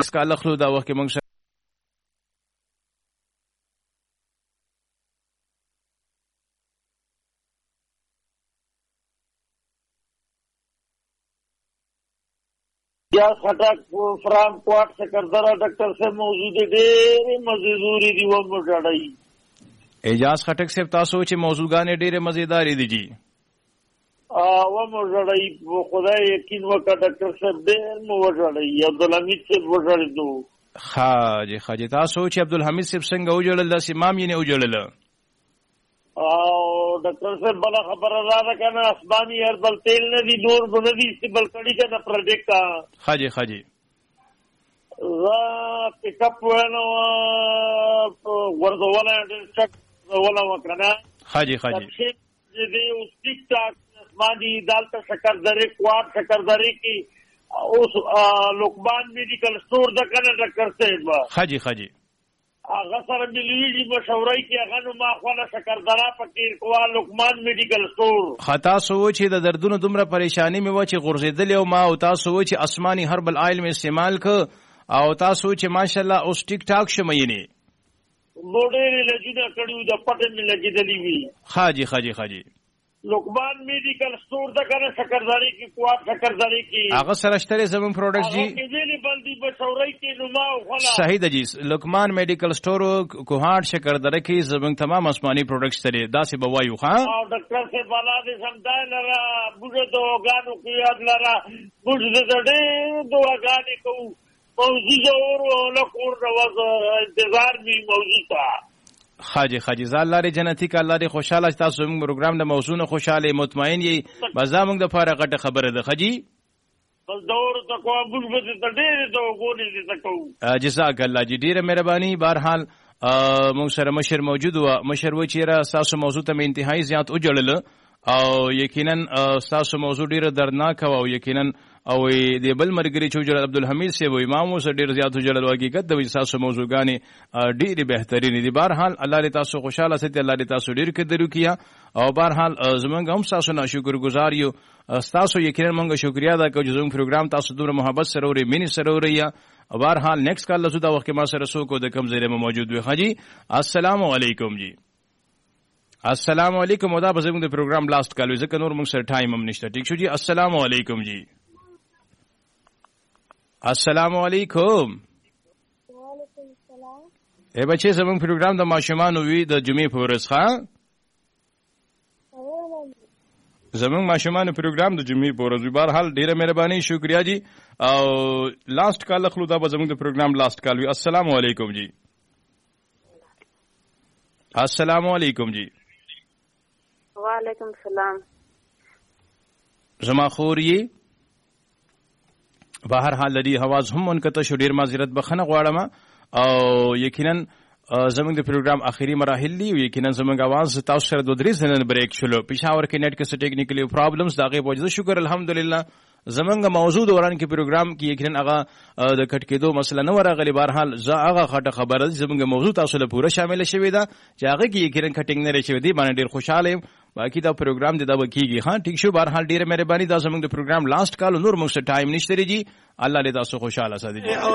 نیکست کال اخلو دا وخت موږ یا خټک فرام کوټ سکردرا ډاکټر صاحب موجود دي مزیدوري دی و مړړی اجازه خټک صاحب تاسو چې موضوعګانې ډېرې مزیدار دي جی و مړړی خدای یقین وکړه ډاکټر صاحب ډېر مو وړړی عبدالحمید صاحب وړړی دو خاجي تاسو چې عبدالحمید صاحب څنګه وجړل داس امام یې نه وجړل ډاکټر صاحب بل خبره را کنه اسماني هربل تیل نه دی نور بنه دی استبل کړي کنه پروجیکټ خاجي زه پک اپ ونه ورځوله چک ولا وکړه خاجي دې اوس ټیک ټاک اسماني دالته شکردري کوټ شکردري کی اوس لوکمان میډیکل سٹور د کنه ډاکټر صاحب خاجي هغه سره مليږي مشورای کې هغه نو ما خو له شکردرا پکیر کوا لوکمان میډیکل سٹور خطا سو چې د دردونو دومره پریشانی مې و چې غورځیدل او ما او تاسو چې آسماني هربل آیل مې استعمال ک او تاسو چې ماشاءالله اوس ټیک ټاک شمینه موډل لګیدا کړیو د پټن می لګیدلی وی خاجي لوکمان میډیکل سٹور د کنه شکرداری کی کوټ شکرداری کی هغه سرشتره زمون پروډکټ جی اویلیبل دی بشورای کی نو ما ولا صحیح ده جی لوکمان میډیکل سٹور کوهاټ شکرداری کی زمون تمام آسمانی پروډکټس لري داسې بوایو ها او ډاکټر سے بالا دې سمدای لرا بوجه دو غانو کی یاد لرا بوجه دې دو غانې کو موجود اور لکور نواز انتظار بھی موجود تھا خاجي زال لاري جنتی کا الله دې خوشاله تاسو موږ پروګرام د موضوع خوشاله مطمئن یي بازا موږ د فارغ غټه خبره ده خجی بس دور تکو ابو بده ډېر دو ګولې دې تکو جزاک الله جی ډېر مهرباني بهرحال موږ سره مشر موجود و مشر و چیرې تاسو موضوع ته انتهایی زیات وجړل او یقینا تاسو موضوع ډېر دردناک او یقینا او د بل مرګري چې جوړ عبدالحمید سی و امام سره ډیر زیات جوړل حقیقت د تاسو موضوعګانی ډیر بهترین دي بهرحال الله دې تاسو خوشاله ساتي الله دې تاسو ډیر قدر کیا او بهرحال زمونږ هم تاسو نه شکرګزار یو تاسو یقینا موږ شکریا ادا کوو چې زموږ پروګرام تاسو دومره محبت سره اوري مینه سره اوري او بهرحال نیکست کال له دا وخت ما سره سو کو د کم زیره موجود وي حاجی السلام علیکم جی السلام علیکم او دا به زموږ د پروګرام لاست کال وي ځکه نور موږ سره ټایم هم نشته ټیک شو جی السلام علیکم جی السلام علیکم وعلیکم السلام اے بچے زموږ پروګرام د ماشومانو وی د جمعې په ورځ ښه زموږ ماشومانو پروګرام د جمعې په ورځ بهرحال ډیره مهرباني شکریا جی او لاست کال خلو دا به زموږ د پروګرام لاست کال وی السلام علیکم جی السلام علیکم جی وعلیکم السلام زما خوري بهرحال لدی حواز هم منقطع شو ډیر معذرت بخنه غواړم او یقینا زموږ د پروګرام اخیری مراحل دي یقینا زموږ आवाज تاسو سره د درې سنن بریک شلو پېښور کې نیټ کې څه ټیکنیکلی پرابلمز داغه په شکر الحمدلله زمونږ موضوع دوران کې پروګرام کې یقینا هغه د کټ کېدو مسله نه ورغلی بهرحال هغه خټه خبره زمونږ موضوع تاسو له پوره شامل شوی دا چې هغه کې یقینا کټینګ نه شوی دی باندې ډیر خوشاله یم باقي دا پروګرام د دا وکیږي ها ټیک شو بهرحال ډیره مهرباني دا زمونږ د پروګرام لاست کال نور موږ ټایم نشته ریږي الله دې تاسو خوشاله ساتي